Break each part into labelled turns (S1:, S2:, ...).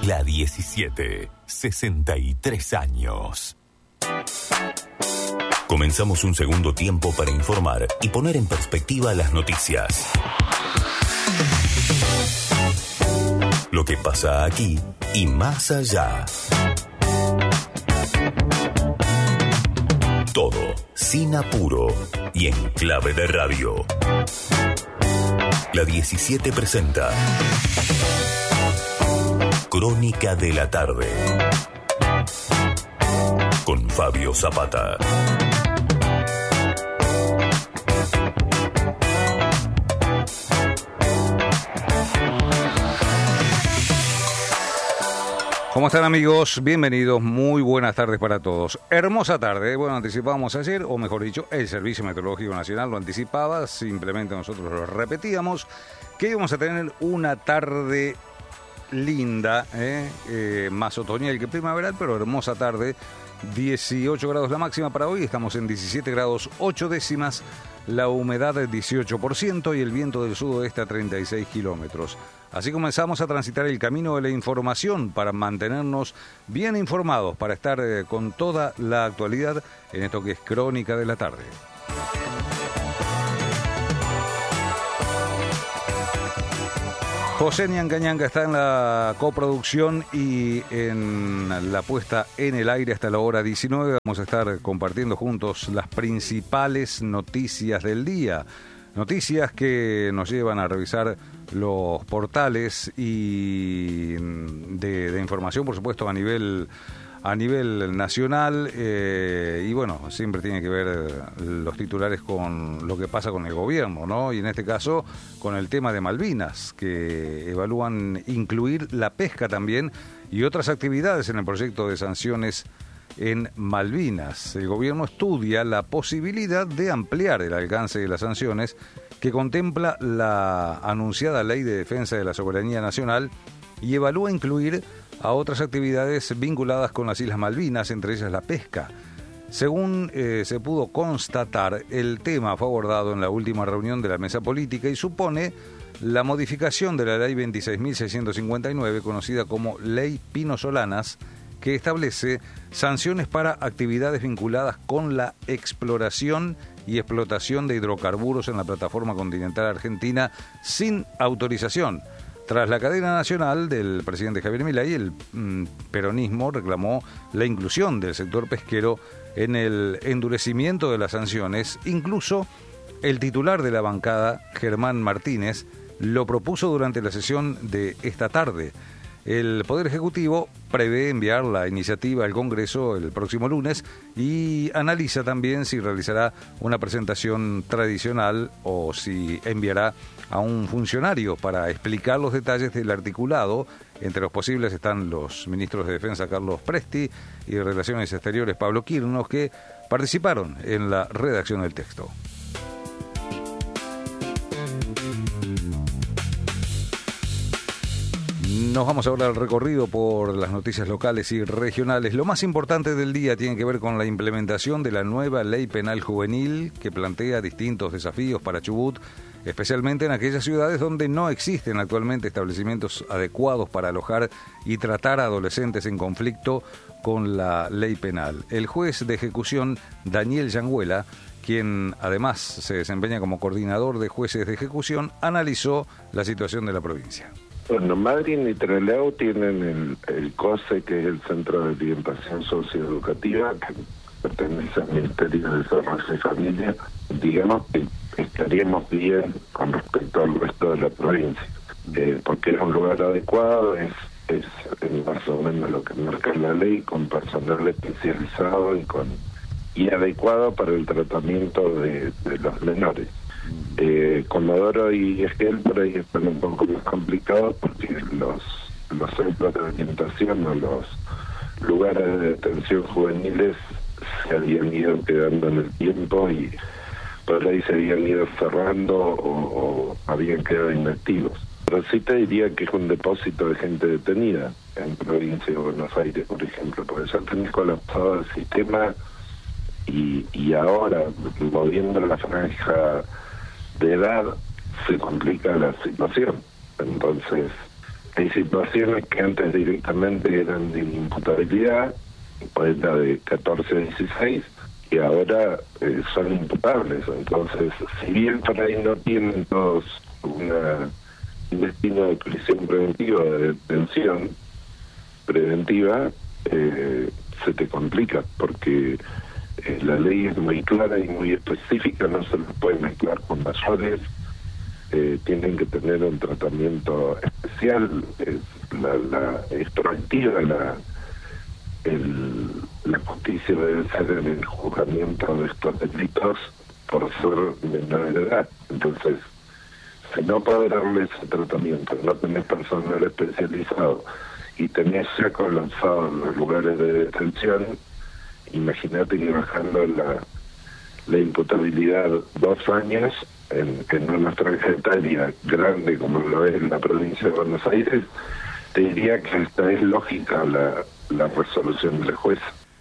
S1: La 17, 63 años. Comenzamos un segundo tiempo para informar y poner en perspectiva las noticias. Lo que pasa aquí y más allá. Todo sin apuro y en clave de radio. La 17 presenta Crónica de la Tarde con Fabio Zapata.
S2: ¿Cómo están, amigos? Bienvenidos, muy buenas tardes para todos. Hermosa tarde, bueno, anticipábamos ayer, o mejor dicho, el Servicio Meteorológico Nacional lo anticipaba, simplemente nosotros lo repetíamos, que íbamos a tener una tarde linda, más otoñal que primaveral, pero hermosa tarde. 18 grados la máxima para hoy, estamos en 17 grados 8 décimas, la humedad del 18% y el viento del sudoeste a 36 kilómetros. Así comenzamos a transitar el camino de la información para mantenernos bien informados, para estar con toda la actualidad en esto que es Crónica de la Tarde. José Ñancañanca está en la coproducción y en la puesta en el aire hasta la hora 19. Vamos a estar compartiendo juntos las principales noticias del día. Noticias que nos llevan a revisar los portales y de información, por supuesto, a nivel nacional, y bueno, siempre tiene que ver los titulares con lo que pasa con el gobierno, ¿no? Y en este caso con el tema de Malvinas, que evalúan incluir la pesca también y otras actividades en el proyecto de sanciones en Malvinas. El gobierno estudia la posibilidad de ampliar el alcance de las sanciones que contempla la anunciada Ley de Defensa de la Soberanía Nacional y evalúa incluir a otras actividades vinculadas con las Islas Malvinas, entre ellas la pesca. Según se pudo constatar, el tema fue abordado en la última reunión de la mesa política y supone la modificación de la Ley 26.659, conocida como Ley Pino Solanas, que establece sanciones para actividades vinculadas con la exploración y explotación de hidrocarburos en la plataforma continental argentina sin autorización. Tras la cadena nacional del presidente Javier Milei, el peronismo reclamó la inclusión del sector pesquero en el endurecimiento de las sanciones. Incluso el titular de la bancada, Germán Martínez, lo propuso durante la sesión de esta tarde. El Poder Ejecutivo prevé enviar la iniciativa al Congreso el próximo lunes y analiza también si realizará una presentación tradicional o si enviará a un funcionario para explicar los detalles del articulado. Entre los posibles están los ministros de Defensa Carlos Presti y de Relaciones Exteriores Pablo Quirnos, que participaron en la redacción del texto. Nos vamos ahora al recorrido por las noticias locales y regionales. Lo más importante del día tiene que ver con la implementación de la nueva Ley Penal Juvenil, que plantea distintos desafíos para Chubut, especialmente en aquellas ciudades donde no existen actualmente establecimientos adecuados para alojar y tratar a adolescentes en conflicto con la ley penal. El juez de ejecución, Daniel Yanguela, quien además se desempeña como coordinador de jueces de ejecución, analizó la situación de la provincia.
S3: Bueno, Madryn y Trelew tienen el COSE, que es el Centro de Orientación Socioeducativa, que pertenece al Ministerio de Desarrollo y Familia. Digamos que estaríamos bien con respecto al resto de la provincia, porque es un lugar adecuado, es más o menos lo que marca la ley, con personal especializado y adecuado para el tratamiento de los menores. Comodoro y Esquel por ahí están un poco más complicados porque los centros de orientación o los lugares de detención juveniles se habían ido quedando en el tiempo y por ahí se habían ido cerrando o habían quedado inactivos. Pero sí te diría que es un depósito de gente detenida en provincia de Buenos Aires, por ejemplo, porque ya tenés colapsado el sistema y ahora, moviendo la franja de edad, se complica la situación. Entonces, Hay situaciones que antes directamente eran de imputabilidad, pues la de 14 a 16, y ahora son imputables. Entonces, si bien por ahí no tienen todos un destino de prisión preventiva, de detención preventiva, se te complica, porque la ley es muy clara y muy específica, no se los puede mezclar con mayores, tienen que tener un tratamiento especial, es proactiva, la justicia debe ser en el juzgamiento de estos delitos por ser menor de edad. Entonces, si no podés darle ese tratamiento, no tenés personal especializado y tenés ya colapsado en los lugares de detención, imagínate que bajando la imputabilidad 2 años en una franja etaria grande como lo es en la provincia de Buenos Aires, te diría que hasta es lógica la resolución del juez.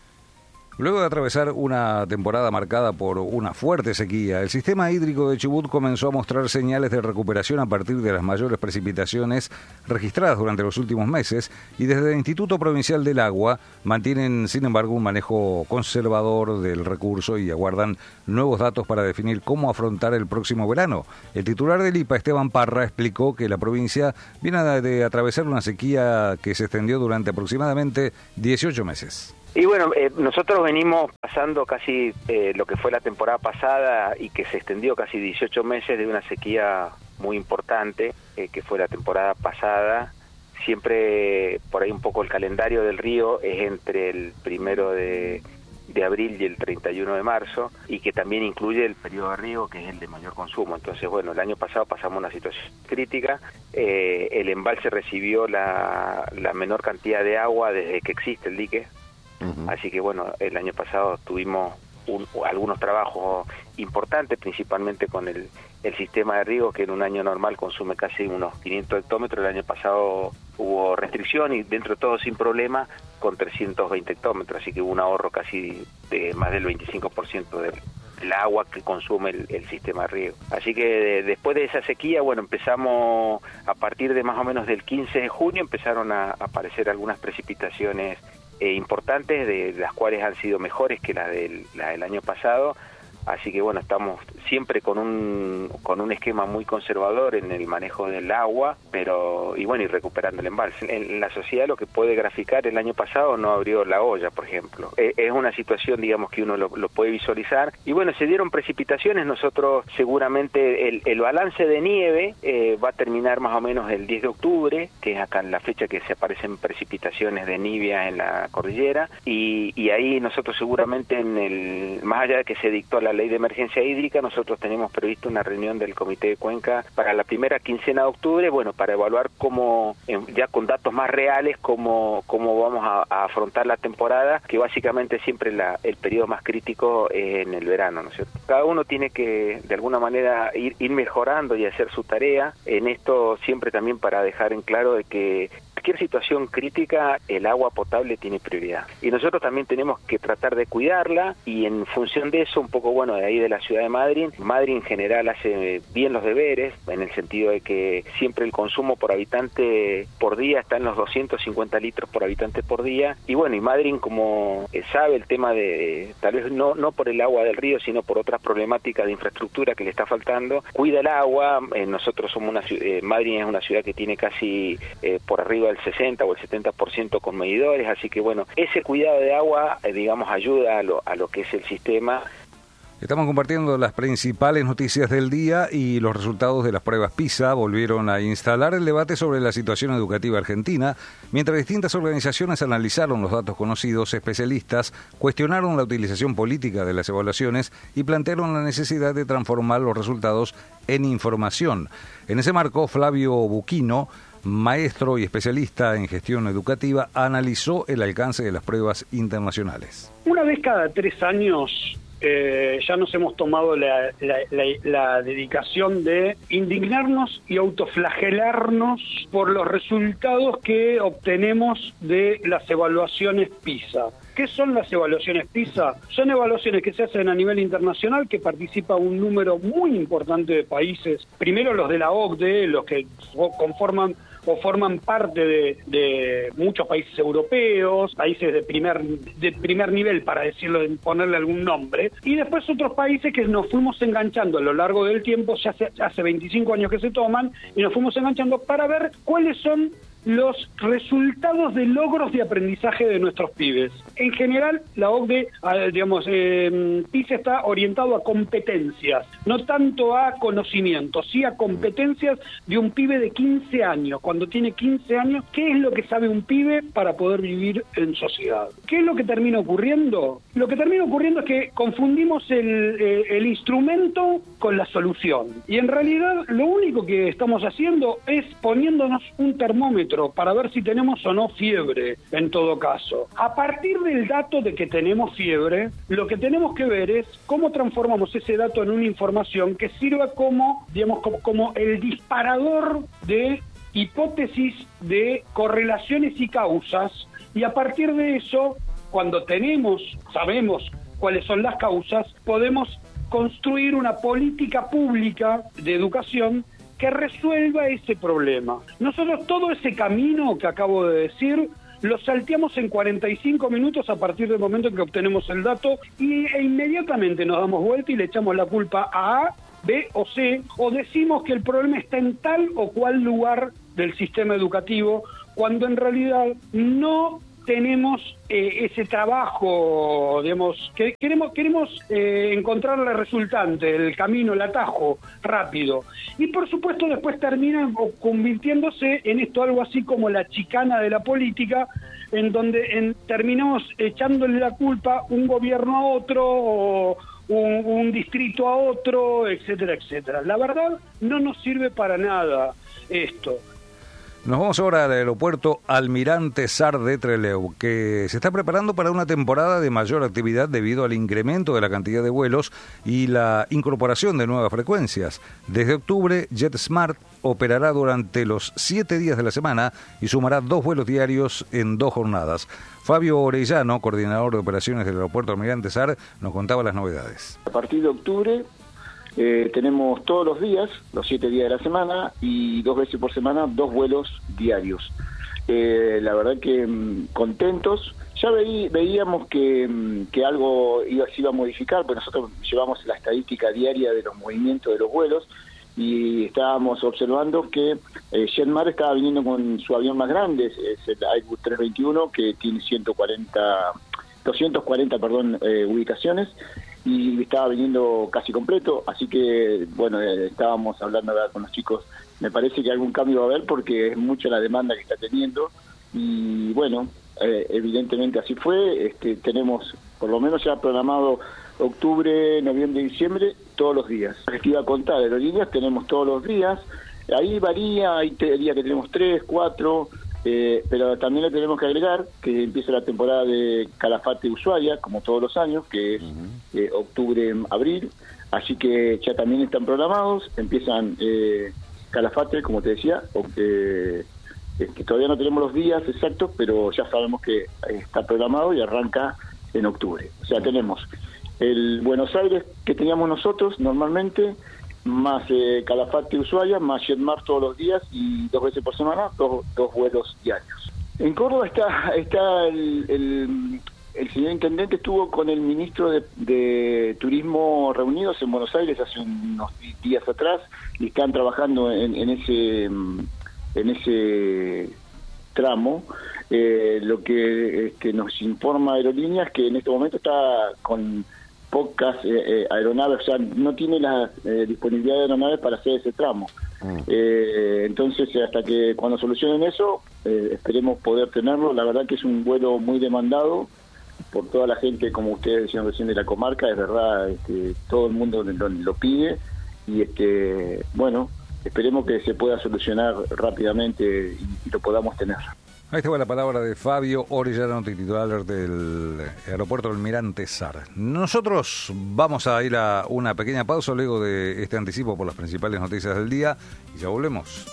S2: Luego de atravesar una temporada marcada por una fuerte sequía, el sistema hídrico de Chubut comenzó a mostrar señales de recuperación a partir de las mayores precipitaciones registradas durante los últimos meses, y desde el Instituto Provincial del Agua mantienen, sin embargo, un manejo conservador del recurso y aguardan nuevos datos para definir cómo afrontar el próximo verano. El titular del IPA, Esteban Parra, explicó que la provincia viene de atravesar una sequía que se extendió durante aproximadamente 18 meses.
S4: Y bueno, nosotros venimos pasando casi lo que fue la temporada pasada y que se extendió casi 18 meses de una sequía muy importante, que fue la temporada pasada. Siempre por ahí un poco el calendario del río es entre el 1 de abril y el 31 de marzo, y que también incluye el periodo de riego, que es el de mayor consumo. Entonces, bueno, el año pasado pasamos una situación crítica, el embalse recibió la menor cantidad de agua desde que existe el dique. Así que bueno, el año pasado tuvimos algunos trabajos importantes, principalmente con el sistema de riego, que en un año normal consume casi unos 500 hectómetros. El año pasado hubo restricción y dentro de todo sin problema con 320 hectómetros, así que hubo un ahorro casi de más del 25% del agua que consume el sistema de riego. Así que después de esa sequía, bueno, empezamos a partir de más o menos del 15 de junio, empezaron a aparecer algunas precipitaciones importantes, de las cuales han sido mejores que las del año pasado. Así que bueno, estamos siempre con un esquema muy conservador en el manejo del agua, y recuperando el embalse. En la sociedad lo que puede graficar, el año pasado no abrió la olla, por ejemplo. Es una situación, digamos, que uno lo puede visualizar. Y bueno, se dieron precipitaciones. Nosotros seguramente el balance de nieve va a terminar más o menos el 10 de octubre, que es acá en la fecha que se aparecen precipitaciones de nivia en la cordillera. Y ahí nosotros seguramente, más allá de que se dictó la ley de emergencia hídrica, nosotros tenemos previsto una reunión del Comité de Cuenca para la primera quincena de octubre, bueno, para evaluar cómo, ya con datos más reales, cómo vamos a afrontar la temporada, que básicamente siempre el periodo más crítico es en el verano, ¿no es cierto? Cada uno tiene que, de alguna manera, ir mejorando y hacer su tarea. En esto siempre también para dejar en claro de que cualquier situación crítica, el agua potable tiene prioridad. Y nosotros también tenemos que tratar de cuidarla, y en función de eso, un poco, bueno, de ahí de la ciudad de Madrid en general hace bien los deberes, en el sentido de que siempre el consumo por habitante por día está en los 250 litros por habitante por día. Y bueno, y Madrid, como sabe el tema de, tal vez no por el agua del río, sino por otras problemáticas de infraestructura que le está faltando, cuida el agua. Nosotros somos Madrid es una ciudad que tiene casi por arriba del 60 o el 70% con medidores, así que bueno, ese cuidado de agua, digamos, ayuda a lo que es el sistema.
S2: Estamos compartiendo las principales noticias del día, y los resultados de las pruebas PISA volvieron a instalar el debate sobre la situación educativa argentina. Mientras distintas organizaciones analizaron los datos conocidos, especialistas cuestionaron la utilización política de las evaluaciones y plantearon la necesidad de transformar los resultados en información. En ese marco, Flavio Buquino, maestro y especialista en gestión educativa, analizó el alcance de las pruebas internacionales.
S5: Una vez cada 3 años ya nos hemos tomado la dedicación de indignarnos y autoflagelarnos por los resultados que obtenemos de las evaluaciones PISA. ¿Qué son las evaluaciones PISA? Son evaluaciones que se hacen a nivel internacional, que participa un número muy importante de países. Primero los de la OCDE, los que conforman o forman parte de muchos países europeos, países de primer nivel, para decirlo, ponerle algún nombre, y después otros países que nos fuimos enganchando a lo largo del tiempo, ya hace 25 años que se toman, y nos fuimos enganchando para ver cuáles son los resultados de logros de aprendizaje de nuestros pibes. En general, la OCDE, PISA está orientado a competencias, no tanto a conocimientos, sí a competencias de un pibe de 15 años. Cuando tiene 15 años, ¿qué es lo que sabe un pibe para poder vivir en sociedad? ¿Qué es lo que termina ocurriendo? Lo que termina ocurriendo es que confundimos el instrumento con la solución. Y en realidad, lo único que estamos haciendo es poniéndonos un termómetro para ver si tenemos o no fiebre, en todo caso. A partir del dato de que tenemos fiebre, lo que tenemos que ver es cómo transformamos ese dato en una información que sirva como el disparador de hipótesis de correlaciones y causas, y a partir de eso, cuando sabemos cuáles son las causas, podemos construir una política pública de educación que resuelva ese problema. Nosotros todo ese camino que acabo de decir lo salteamos en 45 minutos a partir del momento en que obtenemos el dato e inmediatamente nos damos vuelta y le echamos la culpa a A, B o C, o decimos que el problema está en tal o cual lugar del sistema educativo, cuando en realidad no tenemos ese trabajo, que queremos encontrar la resultante, el camino, el atajo rápido. Y por supuesto después termina convirtiéndose en esto algo así como la chicana de la política, en donde terminamos echándole la culpa un gobierno a otro, o un distrito a otro, etcétera, etcétera. La verdad, no nos sirve para nada esto.
S2: Nos vamos ahora al aeropuerto Almirante Sar de Trelew, que se está preparando para una temporada de mayor actividad debido al incremento de la cantidad de vuelos y la incorporación de nuevas frecuencias. Desde octubre, JetSmart operará durante los 7 días de la semana y sumará 2 vuelos diarios en 2 jornadas. Fabio Orellano, coordinador de operaciones del aeropuerto Almirante Sar, nos contaba las novedades.
S6: A partir de octubre tenemos todos los días, los 7 días de la semana, y 2 veces por semana 2 vuelos diarios. La verdad que contentos. Ya veíamos que algo se iba a modificar, porque nosotros llevamos la estadística diaria de los movimientos de los vuelos, y estábamos observando que JetSmart estaba viniendo con su avión más grande, es el Airbus 321, que tiene 240 ubicaciones, y estaba viniendo casi completo, así que bueno, estábamos hablando con los chicos, me parece que algún cambio va a haber porque es mucha la demanda que está teniendo, y bueno, evidentemente así fue. Tenemos por lo menos ya programado octubre, noviembre y diciembre todos los días. Les iba a contar, aerolíneas tenemos todos los días, ahí varía, hay días que tenemos 3, 4, pero también le tenemos que agregar que empieza la temporada de Calafate Ushuaia, como todos los años, que es octubre, abril, así que ya también están programados, empiezan Calafate, como te decía, que todavía no tenemos los días exactos, pero ya sabemos que está programado y arranca en octubre. O sea, tenemos el Buenos Aires que teníamos nosotros normalmente, más Calafate Ushuaia, más JetSmart todos los días y 2 veces por semana, dos vuelos diarios. En Córdoba está el señor intendente, estuvo con el ministro de Turismo reunidos en Buenos Aires hace unos días atrás, y están trabajando en ese tramo. Lo que nos informa Aerolíneas que en este momento está con pocas aeronaves, o sea, no tiene la disponibilidad de aeronaves para hacer ese tramo. Entonces, hasta que cuando solucionen eso, esperemos poder tenerlo. La verdad que es un vuelo muy demandado por toda la gente, como ustedes decían recién, de la comarca. Es verdad, todo el mundo lo pide, y bueno, esperemos que se pueda solucionar rápidamente y lo podamos tener.
S2: Ahí está la palabra de Fabio Orellano, titular del aeropuerto Almirante Sar. Nosotros vamos a ir a una pequeña pausa luego de este anticipo por las principales noticias del día, y ya volvemos.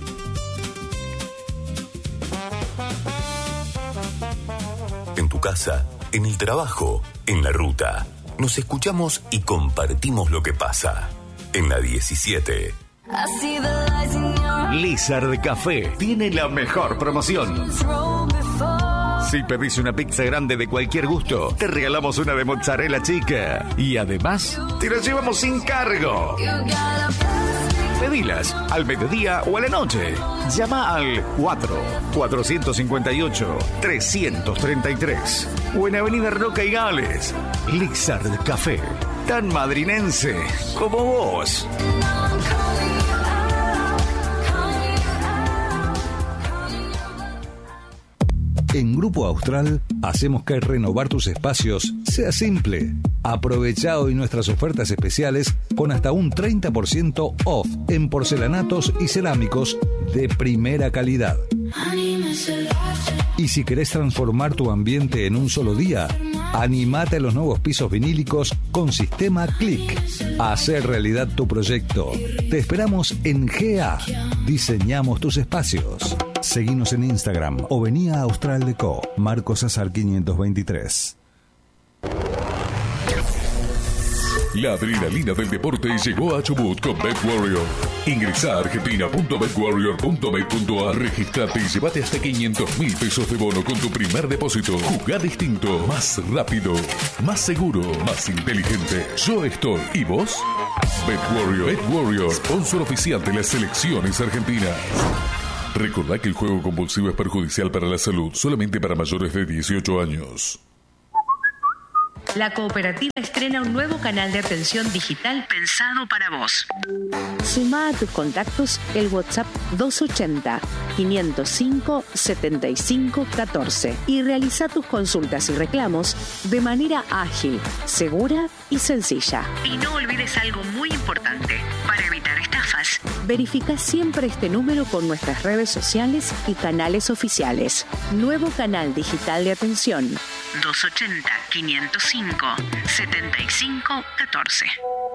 S1: En tu casa, en el trabajo, en la ruta, nos escuchamos y compartimos lo que pasa. En la 17,
S7: Lizard Café tiene la mejor promoción. Si pedís una pizza grande de cualquier gusto, te regalamos una de mozzarella chica. Y además, te la llevamos sin cargo. Pedilas al mediodía o a la noche. Llama al 4-458-333 o en Avenida Roca y Gales. Lizard Café, tan madrinense como vos.
S2: En Grupo Austral hacemos que renovar tus espacios sea simple. Aprovecha hoy nuestras ofertas especiales con hasta un 30% off en porcelanatos y cerámicos de primera calidad. Y si querés transformar tu ambiente en un solo día, animate a los nuevos pisos vinílicos con sistema Click. Hacer realidad tu proyecto. Te esperamos en GA. Diseñamos tus espacios. Seguinos en Instagram o vení a Austral Deco, Marcos Azar 523.
S8: La adrenalina del deporte llegó a Chubut con BetWarrior. Ingresa a argentina.betwarrior.bet.ar, registrate y llévate hasta 500.000 pesos de bono con tu primer depósito. Jugá distinto, más rápido, más seguro, más inteligente. Yo estoy. ¿Y vos? BetWarrior, sponsor oficial de las selecciones argentinas. Recordá que el juego compulsivo es perjudicial para la salud, solamente para mayores de 18 años.
S9: La cooperativa estrena un nuevo canal de atención digital pensado para vos. Sumá a tus contactos el WhatsApp 280-505-7514 y realiza tus consultas y reclamos de manera ágil, segura y sencilla. Y no olvides algo muy importante. Para evitar estafas, verifica siempre este número con nuestras redes sociales y canales oficiales. Nuevo canal digital de atención 280-505-7514.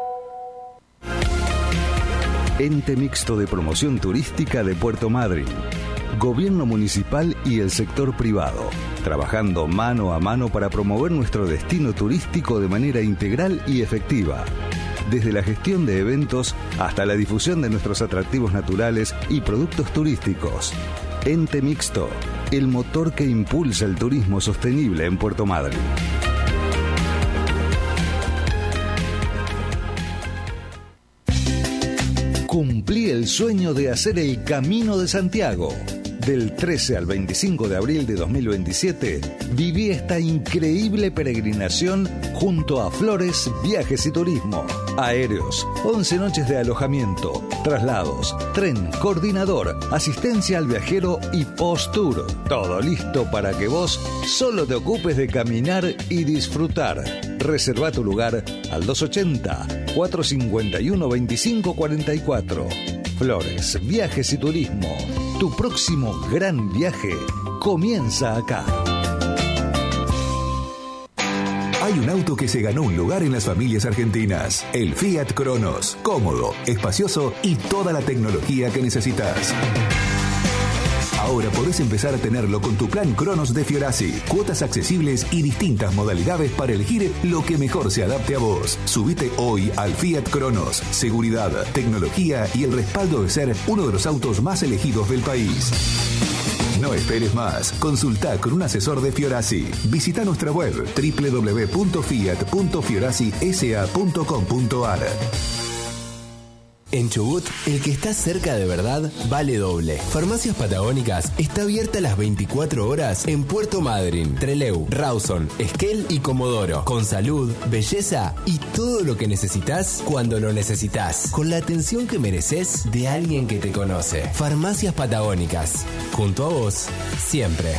S2: Ente Mixto de Promoción Turística de Puerto Madryn. Gobierno municipal y el sector privado, trabajando mano a mano para promover nuestro destino turístico de manera integral y efectiva. Desde la gestión de eventos hasta la difusión de nuestros atractivos naturales y productos turísticos. Ente Mixto, el motor que impulsa el turismo sostenible en Puerto Madryn. Cumplí el sueño de hacer el Camino de Santiago. Del 13 al 25 de abril de 2027, viví esta increíble peregrinación junto a Flores, Viajes y Turismo. Aéreos, 11 noches de alojamiento, traslados, tren, coordinador, asistencia al viajero y post-tour. Todo listo para que vos solo te ocupes de caminar y disfrutar. Reserva tu lugar al 280-451-2544. Flores, Viajes y Turismo. Tu próximo gran viaje comienza acá.
S10: Hay un auto que se ganó un lugar en las familias argentinas. El Fiat Cronos. Cómodo, espacioso y toda la tecnología que necesitas. Ahora podés empezar a tenerlo con tu plan Cronos de Fiorasi. Cuotas accesibles y distintas modalidades para elegir lo que mejor se adapte a vos. Subite hoy al Fiat Cronos. Seguridad, tecnología y el respaldo de ser uno de los autos más elegidos del país. No esperes más. Consultá con un asesor de Fiorasi. Visita nuestra web www.fiat.fiorasisa.com.ar.
S11: En Chubut, el que está cerca de verdad vale doble. Farmacias Patagónicas está abierta las 24 horas en Puerto Madryn, Trelew, Rawson, Esquel y Comodoro. Con salud, belleza y todo lo que necesitas cuando lo necesitas. Con la atención que mereces de alguien que te conoce. Farmacias Patagónicas. Junto a vos, siempre.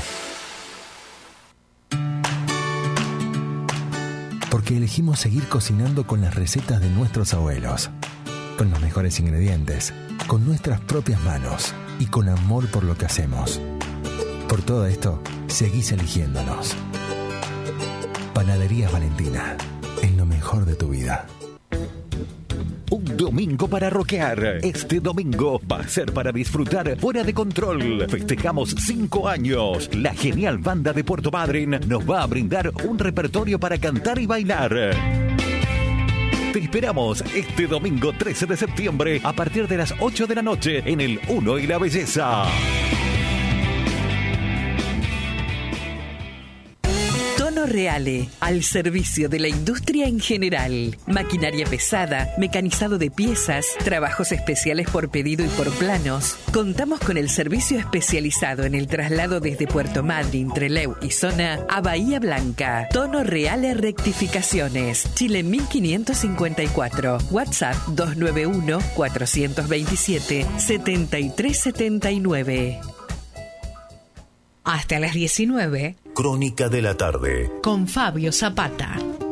S12: Porque elegimos seguir cocinando con las recetas de nuestros abuelos. Con los mejores ingredientes, con nuestras propias manos y con amor por lo que hacemos. Por todo esto, seguís eligiéndonos. Panaderías Valentina, en lo mejor de tu vida.
S7: Un domingo para rockear. Este domingo va a ser para disfrutar fuera de control. Festejamos 5 años. La genial banda de Puerto Madryn nos va a brindar un repertorio para cantar y bailar. Te esperamos este domingo 13 de septiembre a partir de las 8 de la noche en el Uno y la Belleza.
S13: Tono Reale, al servicio de la industria en general. Maquinaria pesada, mecanizado de piezas, trabajos especiales por pedido y por planos. Contamos con el servicio especializado en el traslado desde Puerto Madryn, Trelew y zona a Bahía Blanca. Tono Reale Rectificaciones, Chile 1554, WhatsApp 291-427-7379.
S9: Hasta las 19.
S1: Crónica de la tarde.
S9: Con Fabio Zapata.